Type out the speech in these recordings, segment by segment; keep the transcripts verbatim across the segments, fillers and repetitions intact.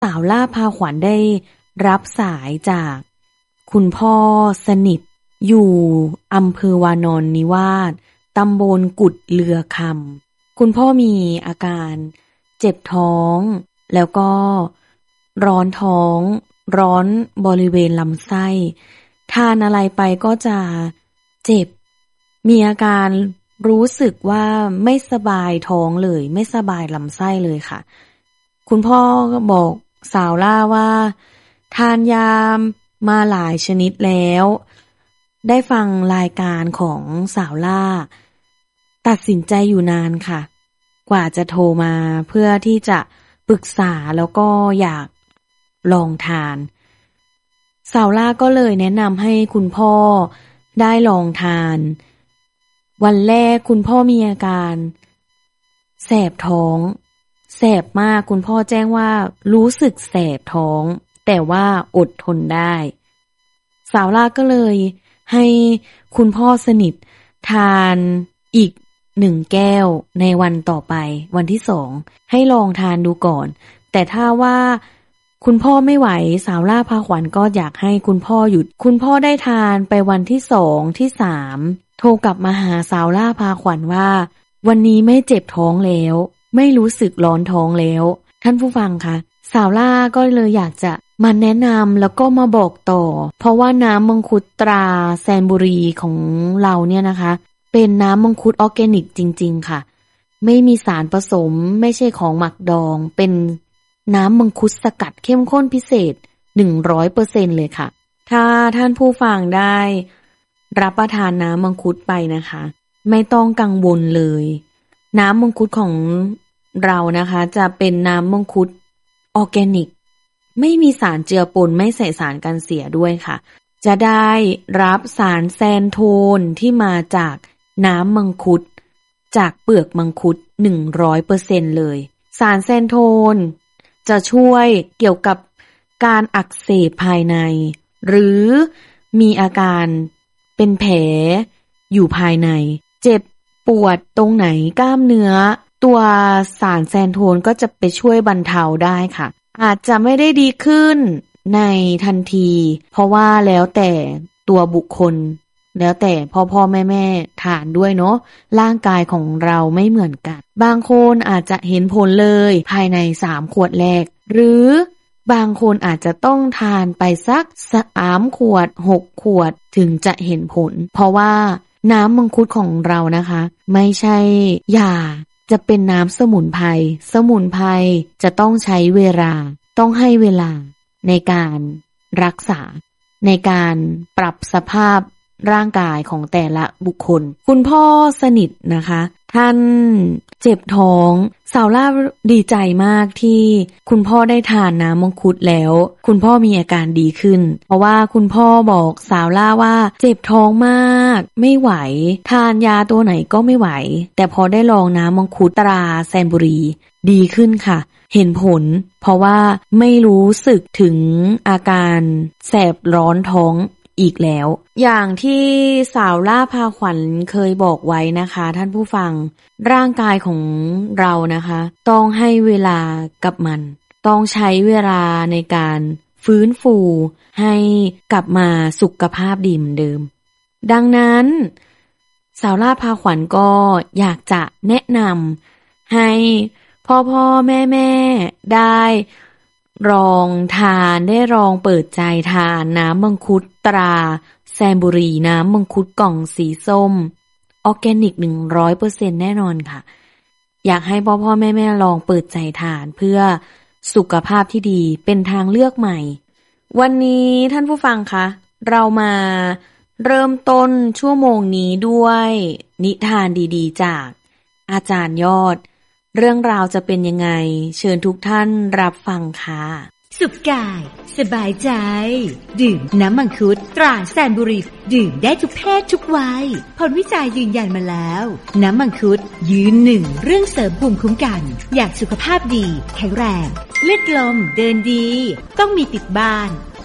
าวล่าพาขวัญได้รับสายจากคุณพ่อสนิทอยู่อำเภอวานอนนิวาสตำบลกุดเรือคำคุณพ่อมีอาการเจ็บท้องแล้วก็ร้อนท้องร้อนบริเวณลำไส้ทานอะไรไปก็จะเจ็บมีอาการรู้สึกว่าไม่สบายท้องเลยไม่สบายลำไส้เลยค่ะคุณพ่อก็บอกสาวล่าว่าทานยามาหลายชนิดแล้วได้ฟังรายการของสาวล่าตัดสินใจอยู่นานค่ะกว่าจะโทรมาเพื่อที่จะปรึกษาแล้วก็อยากลองทานสาวล่าก็เลยแนะนำให้คุณพ่อได้ลองทานวันแรกคุณพ่อมีอาการแสบท้องแสบมากคุณพ่อแจ้งว่ารู้สึกแสบท้องแต่ว่าอดทนได้สาวล่าก็เลยให้คุณพ่อสนิททานอีกหนึ่งแก้วในวันต่อไปวันที่สองให้ลองทานดูก่อนแต่ถ้าว่าคุณพ่อไม่ไหวสาวล่าพาขวัญก็อยากให้คุณพ่อหยุดคุณพ่อได้ทานไปวันที่สองที่สามโทรกลับมาหาสาวล่าพาขวัญว่าวันนี้ไม่เจ็บท้องแล้วไม่รู้สึกร้อนท้องแล้วท่านผู้ฟังคะสาวล่าก็เลยอยากจะมาแนะนำแล้วก็มาบอกต่อเพราะว่าน้ำมังคุดตราแซนบุรีของเราเนี่ยนะคะเป็นน้ำมังคุดออร์แกนิกจริงๆค่ะไม่มีสารผสมไม่ใช่ของหมักดองเป็นน้ำมังคุดสกัดเข้มข้นพิเศษ หนึ่งร้อยเปอร์เซ็นต์ เลยค่ะถ้าท่านผู้ฟังได้รับประทานน้ำมังคุดไปนะคะไม่ต้องกังวลเลยน้ำมังคุดของเรานะคะจะเป็นน้ำมังคุดออร์แกนิกไม่มีสารเจือปนไม่ใส่สารกันเสียด้วยค่ะจะได้รับสารแซนโทนที่มาจากน้ำมังคุดจากเปลือกมังคุด หนึ่งร้อยเปอร์เซ็นต์ เลยสารแซนโทนจะช่วยเกี่ยวกับการอักเสบภายในหรือมีอาการเป็นแผลอยู่ภายในเจ็บปวดตรงไหนกล้ามเนื้อตัวสารแซนโทนก็จะไปช่วยบรรเทาได้ค่ะอาจจะไม่ได้ดีขึ้นในทันทีเพราะว่าแล้วแต่ตัวบุคคลแล้วแต่พ่อพ่อแม่แม่ทานด้วยเนาะร่างกายของเราไม่เหมือนกันบางคนอาจจะเห็นผลเลยภายในสามขวดแรกหรือบางคนอาจจะต้องทานไปสักสามขวดหกขวดถึงจะเห็นผลเพราะว่าน้ำมังคุดของเรานะคะไม่ใช่ยาจะเป็นน้ำสมุนไพรสมุนไพรจะต้องใช้เวลาต้องให้เวลาในการรักษาในการปรับสภาพร่างกายของแต่ละบุคคลคุณพ่อสนิทนะคะท่านเจ็บท้องสาวล่าดีใจมากที่คุณพ่อได้ทานน้ำมังคุดแล้วคุณพ่อมีอาการดีขึ้นเพราะว่าคุณพ่อบอกสาวล่าว่าเจ็บท้องมากไม่ไหวทานยาตัวไหนก็ไม่ไหวแต่พอได้ลองน้ำมังคุดตราแซนบุรีดีขึ้นค่ะเห็นผลเพราะว่าไม่รู้สึกถึงอาการแสบร้อนท้องอีกแล้วอย่างที่สาวล่าพาขวัญเคยบอกไว้นะคะท่านผู้ฟังร่างกายของเรานะคะต้องให้เวลากับมันต้องใช้เวลาในการฟื้นฟูให้กลับมาสุขภาพดีเหมือนเดิมดังนั้นสาวล่าพาขวัญก็อยากจะแนะนำให้พ่อพ่อแม่แม่ได้ลองทานได้ลองเปิดใจทานน้ำมังคุดตราแซนบุรีน้ำมังคุดกล่องสีส้มออร์แกนิก หนึ่งร้อยเปอร์เซ็นต์ แน่นอนค่ะอยากให้พ่อพ่อแม่แม่ลองเปิดใจทานเพื่อสุขภาพที่ดีเป็นทางเลือกใหม่วันนี้ท่านผู้ฟังคะเรามาเริ่มต้นชั่วโมงนี้ด้วยนิทานดีๆจากอาจารย์ยอดเรื่องราวจะเป็นยังไงเชิญทุกท่านรับฟังค่ะสุขกายสบายใจดื่มน้ำมังคุดตราแซนบุรีดื่มได้ทุกเพศทุกวัยผลวิจัยยืนยันมาแล้วน้ำมังคุดยืนหนึ่งเรื่องเสริมภูมิคุ้มกันอยากสุขภาพดีแข็งแรงเลือดลมเดินดีต้องมีติดบ้าน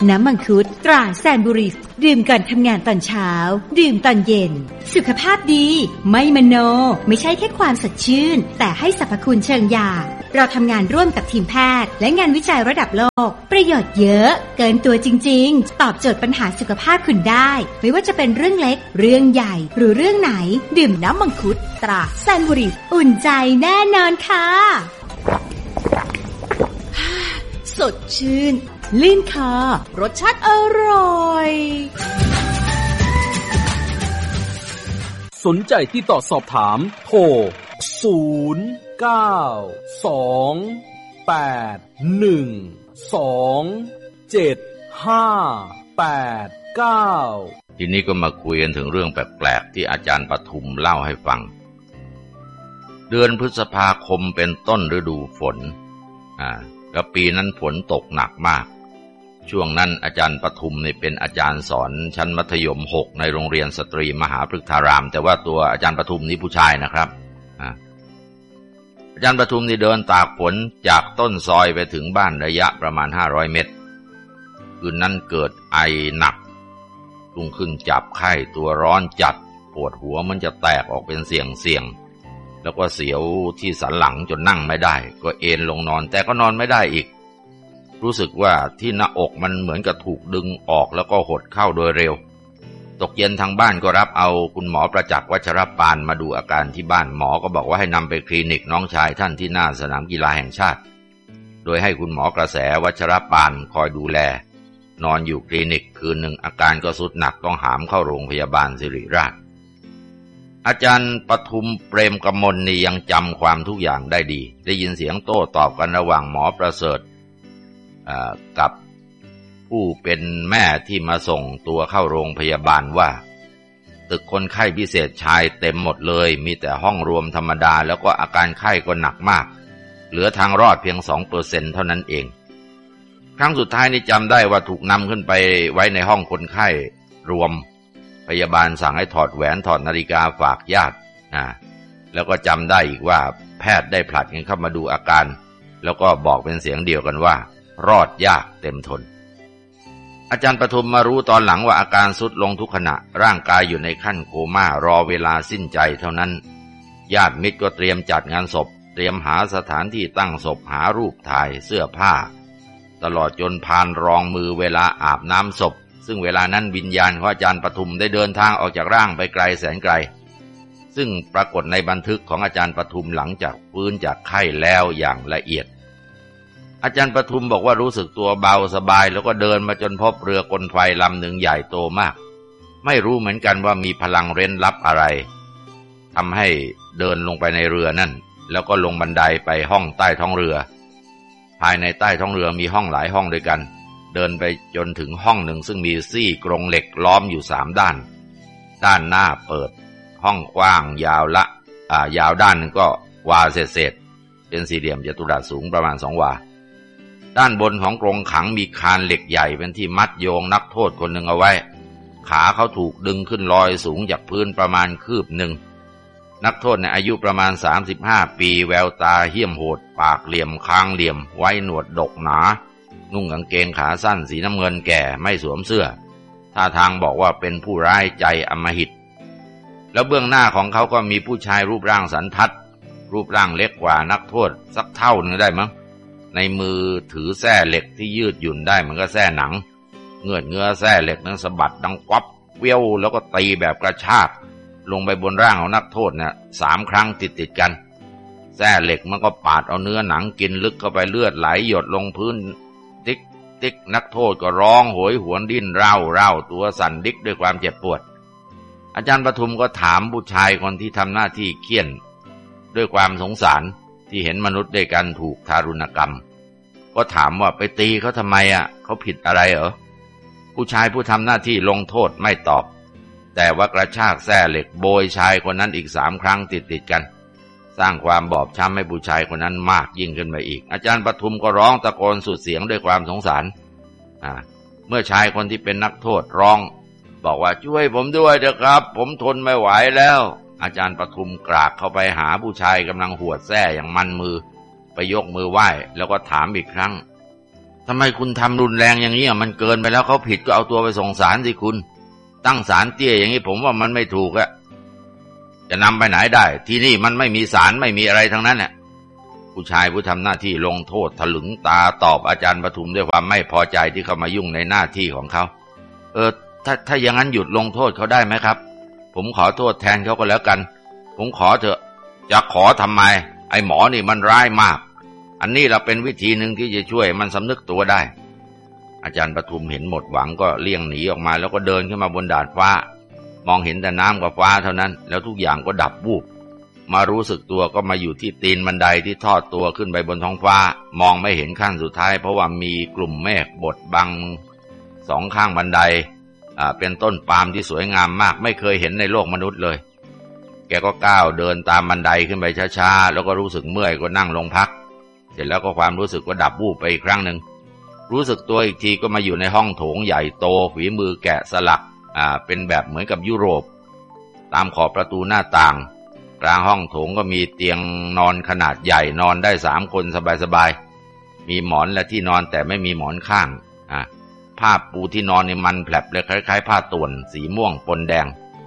น้ำมังคุดตราแซนบุรีดื่มก่อนทำงานตอนเช้าดื่มตอนเย็นสุขภาพดีไม่มโนไม่ใช่แค่ความสดชื่นแต่ให้สรรพคุณเชิงยาเราทำงานร่วมกับทีมแพทย์และงานวิจัยระดับโลกประโยชน์เยอะเกินตัวจริงๆตอบโจทย์ปัญหาสุขภาพคุณได้ไม่ว่าจะเป็นเรื่องเล็กเรื่องใหญ่หรือเรื่องไหนดื่มน้ำมังคุดตราแซนบุรีอุ่นใจแน่นอนค่ะสดชื่นลื่นคอรสชาติอร่อยสนใจที่ต่อสอบถามโทรศูนย์ เก้า สอง แปด หนึ่ง สอง เจ็ด ห้า แปด เก้าทีนี้ก็มาคุยกันถึงเรื่องแปลกๆที่อาจารย์ปทุมเล่าให้ฟังเดือนพฤษภาคมเป็นต้นฤดูฝนอ่าแล้วปีนั้นฝนตกหนักมากช่วงนั้นอาจารย์ปทุมนี่เป็นอาจารย์สอนชั้นมัธยมหกในโรงเรียนสตรีมหาพฤกษารามแต่ว่าตัวอาจารย์ปทุมนี่ผู้ชายนะครับอ่าอาจารย์ปทุมนี่เดินตากฝนจากต้นซอยไปถึงบ้านระยะประมาณห้าร้อยเมตรคืนนั้นเกิดไอหนักรุ่งขึ้นจับไข้ตัวร้อนจัดปวดหัวมันจะแตกออกเป็นเสียงๆแล้วก็เสียวที่สันหลังจนนั่งไม่ได้ก็เอนลงนอนแต่ก็นอนไม่ได้อีกรู้สึกว่าที่หน้าอกมันเหมือนกับถูกดึงออกแล้วก็หดเข้าโดยเร็วตกเย็นทางบ้านก็รับเอาคุณหมอประจักษ์วัชรปานมาดูอาการที่บ้านหมอก็บอกว่าให้นำไปคลินิกน้องชายท่านที่หน้าสนามกีฬาแห่งชาติโดยให้คุณหมอกระแสวัชรปานคอยดูแลนอนอยู่คลินิกคืนหนึ่งอาการก็ทรุดหนักต้องหามเข้าโรงพยาบาลศิริราชอาจารย์ปทุมเปรมกมลนี่ยังจำความทุกอย่างได้ดีได้ยินเสียงโต้ตอบกันระหว่างหมอประเสริฐกับผู้เป็นแม่ที่มาส่งตัวเข้าโรงพยาบาลว่าตึกคนไข้พิเศษชายเต็มหมดเลยมีแต่ห้องรวมธรรมดาแล้วก็อาการไข้ก็หนักมากเหลือทางรอดเพียง สองเปอร์เซ็นต์ เท่านั้นเองครั้งสุดท้ายนี่จำได้ว่าถูกนำขึ้นไปไว้ในห้องคนไข้รวมพยาบาลสั่งให้ถอดแหวนถอดนาฬิกาฝากญาตินะแล้วก็จำได้อีกว่าแพทย์ได้ผลัดกันเข้ามาดูอาการแล้วก็บอกเป็นเสียงเดียวกันว่ารอดยากเต็มทนอาจารย์ปทุมมารู้ตอนหลังว่าอาการทรุดลงทุกขณะร่างกายอยู่ในขั้นโคม่ารอเวลาสิ้นใจเท่านั้นญาติมิตรก็เตรียมจัดงานศพเตรียมหาสถานที่ตั้งศพหารูปถ่ายเสื้อผ้าตลอดจนพานรองมือเวลาอาบน้ำศพซึ่งเวลานั้นวิญญาณของอาจารย์ปทุมได้เดินทางออกจากร่างไปไกลแสนไกลซึ่งปรากฏในบันทึกของอาจารย์ปทุมหลังจากฟื้นจากไข้แล้วอย่างละเอียดอาจารย์ปทุมบอกว่ารู้สึกตัวเบาสบายแล้วก็เดินมาจนพบเรือกลไฟลำหนึ่งใหญ่โตมากไม่รู้เหมือนกันว่ามีพลังเร้นลับอะไรทำให้เดินลงไปในเรือนั่นแล้วก็ลงบันไดไปห้องใต้ท้องเรือภายในใต้ท้องเรือมีห้องหลายห้องด้วยกันเดินไปจนถึงห้องหนึ่งซึ่งมีซี่กรงเหล็กล้อมอยู่สามด้านด้านหน้าเปิดห้องกว้างยาวละอ่ายาวด้านนึงก็วาเศษๆเป็นสี่เหลี่ยมจัตุรัสสูงประมาณสองวาด้านบนของกรงขังมีคานเหล็กใหญ่เป็นที่มัดโยงนักโทษคนหนึ่งเอาไว้ขาเขาถูกดึงขึ้นลอยสูงจากพื้นประมาณคืบหนึ่งนักโทษในอายุประมาณสามสิบห้าปีแววตาเหี้ยมโหดปากเหลี่ยมคางเหลี่ยมไว้หนวดดกหนานุ่งกางเกงขาสั้นสีน้ำเงินแก่ไม่สวมเสื้อท่าทางบอกว่าเป็นผู้ร้ายใจอำมหิตแล้วเบื้องหน้าของเขาก็มีผู้ชายรูปร่างสันทัดรูปร่างเล็กกว่านักโทษสักเท่านึงได้มั้งในมือถือแส้เหล็กที่ยืดหยุ่นได้เหมือนกับแส้หนังเงือดเงื้อแส้เหล็กนั้นสะบัดดังก๊อบเวี้ยวแล้วก็ตีแบบกระชากลงไปบนร่างของนักโทษเนี่ยสามครั้งติดติดกันแส้เหล็กมันก็ปาดเอาเนื้อหนังกินลึกเข้าไปเลือดไหลหยดลงพื้นติ๊กติ๊กนักโทษก็ร้องโหยหวนดิ้นเร่าเร่าตัวสั่นดิกด้วยความเจ็บปวดอาจารย์ปทุมก็ถามผู้ชายคนที่ทำหน้าที่เคี่ยนด้วยความสงสารที่เห็นมนุษย์ด้วยกันถูกทารุณกรรมก็ถามว่าไปตีเขาทำไมอ่ะเขาผิดอะไรเหรอผู้ชายผู้ทำหน้าที่ลงโทษไม่ตอบแต่ว่ากระชากแส้เหล็กโบยชายคนนั้นอีกสามครั้งติดติดกันสร้างความบอบช้ำให้ผู้ชายคนนั้นมากยิ่งขึ้นไปอีกอาจารย์ปทุมก็ร้องตะโกนสุดเสียงด้วยความสงสารอ่าเมื่อชายคนที่เป็นนักโทษร้องบอกว่าช่วยผมด้วยเถอะครับผมทนไม่ไหวแล้วอาจารย์ปทุมกรากเข้าไปหาผู้ชายกำลังหวดแส้อย่างมันมือไปยกมือไหว้แล้วก็ถามอีกครั้งทำไมคุณทำรุนแรงอย่างนี้อ่ะมันเกินไปแล้วเขาผิดก็เอาตัวไปส่งศาลสิคุณตั้งศาลเตี้ยอย่างนี้ผมว่ามันไม่ถูกอะจะนำไปไหนได้ที่นี่มันไม่มีศาลไม่มีอะไรทั้งนั้นน่ะผู้ชายผู้ทำหน้าที่ลงโทษถลึงตาตอบอาจารย์ปทุมด้วยความไม่พอใจที่เข้ามายุ่งในหน้าที่ของเขาเออถ้าถ้าอย่างนั้นหยุดลงโทษเขาได้ไหมครับผมขอโทษแทนเขาก็แล้วกันผมขอเถอะจะขอทำไมไอ้หมอนี่มันร้ายมากอันนี้เราเป็นวิธีหนึ่งที่จะช่วยมันสำนึกตัวได้อาจารย์ปทุมเห็นหมดหวังก็เลี่ยงหนีออกมาแล้วก็เดินขึ้นมาบนดาดฟ้ามองเห็นแต่น้ำกับฟ้าเท่านั้นแล้วทุกอย่างก็ดับวูบมารู้สึกตัวก็มาอยู่ที่ตีนบันไดที่ทอดตัวขึ้นไปบนท้องฟ้ามองไม่เห็นขั้นสุดท้ายเพราะว่ามีกลุ่มเมฆบดบังสองข้างบันไดอ่าเป็นต้นปาล์มที่สวยงามมากไม่เคยเห็นในโลกมนุษย์เลยแกก็ก้าวเดินตามบันไดขึ้นไปช้าๆแล้วก็รู้สึกเมื่อยก็นั่งลงพักเสร็จแล้วก็ความรู้สึกก็ดับวูบไปอีกครั้งหนึ่งรู้สึกตัวอีกทีก็มาอยู่ในห้องโถงใหญ่โตฝีมือแกะสลักอ่าเป็นแบบเหมือนกับยุโรปตามขอบประตูหน้าต่างกลางห้องโถงก็มีเตียงนอนขนาดใหญ่นอนได้สามคนสบายๆมีหมอนและที่นอนแต่ไม่มีหมอนข้างอ่าผ้าปูที่นอนนี่มันแผลบเลยคล้ายๆผ้าต่วนสีม่วงปนแดง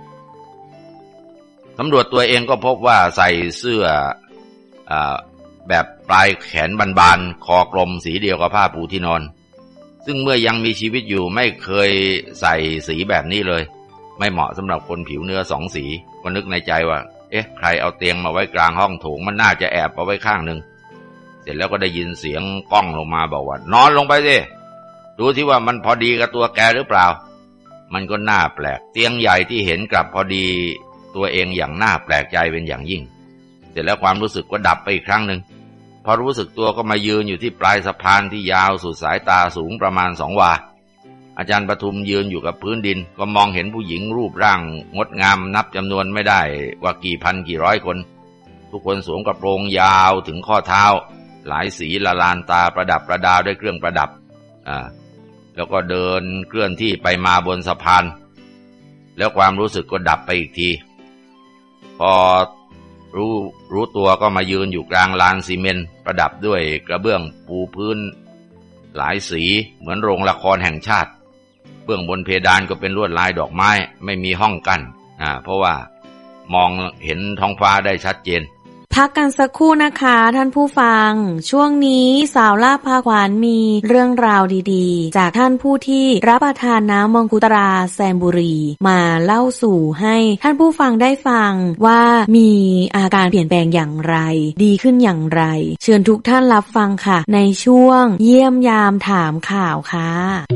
สำรวจตัวเองก็พบว่าใส่เสื้ออ่าแบบปลายแขนบานๆคอกลมสีเดียวกับผ้าปูที่นอนซึ่งเมื่อยังมีชีวิตอยู่ไม่เคยใส่สีแบบนี้เลยไม่เหมาะสำหรับคนผิวเนื้อสองสีก็นึกในใจว่าเอ๊ะใครเอาเตียงมาไว้กลางห้องโถงมันน่าจะแอบเอาไว้ข้างหนึ่งเสร็จแล้วก็ได้ยินเสียงก้องลงมาบอกว่านอนลงไปสิดูที่ว่ามันพอดีกับตัวแกหรือเปล่ามันก็น่าแปลกเตียงใหญ่ที่เห็นกลับพอดีตัวเองอย่างน่าแปลกใจเป็นอย่างยิ่งเสร็จแล้วความรู้สึกก็ดับไปอีกครั้งหนึ่งพอรู้สึกตัวก็มายืนอยู่ที่ปลายสะพานที่ยาวสุดสายตาสูงประมาณสองวาอาจารย์ปทุมยืนอยู่กับพื้นดินก็มองเห็นผู้หญิงรูปร่างงดงามนับจำนวนไม่ได้ว่ากี่พันกี่ร้อยคนทุกคนสวมกระโปรงยาวถึงข้อเท้าหลายสีละลานตาประดับประดาด้วยเครื่องประดับอ่าแล้วก็เดินเคลื่อนที่ไปมาบนสะพานแล้วความรู้สึกก็ดับไปอีกทีพอรู้รู้ตัวก็มายืนอยู่กลางลานซีเมนต์ประดับด้วยกระเบื้องปูพื้นหลายสีเหมือนโรงละครแห่งชาติเบื้องบนเพดานก็เป็นลวดลายดอกไม้ไม่มีห้องกั้นอ่าเพราะว่ามองเห็นท้องฟ้าได้ชัดเจนพักกันสักครู่นะคะท่านผู้ฟังช่วงนี้สาวลาภพาขวานมีเรื่องราวดีๆจากท่านผู้ที่รับประทานน้ำมังคุดตราแซนบุรีมาเล่าสู่ให้ท่านผู้ฟังได้ฟังว่ามีอาการเปลี่ยนแปลงอย่างไรดีขึ้นอย่างไรเชิญทุกท่านรับฟังค่ะในช่วงเยี่ยมยามถามข่าวค่ะ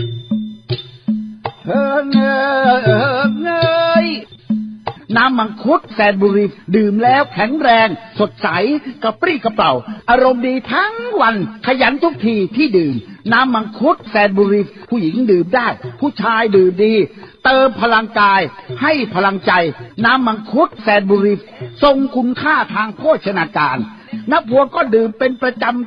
เฮ้ยเฮ้ยน้ำมังคุดแสนบุรีดื่มแล้วแข็งแรงสดใสกระปรี้กระเปร่าอารมณ์ดีทั้งวันขยันทุกทีที่ดื่มน้ำมังคุดแสนบุรีผู้หญิงดื่มได้ผู้ชายดื่มดีเติมพลังกายให้พลังใจน้ำมังคุดแสนบุรีทรงคุณค่าทางโภชนาการนักบวชก็ดื่มเป็นประจำ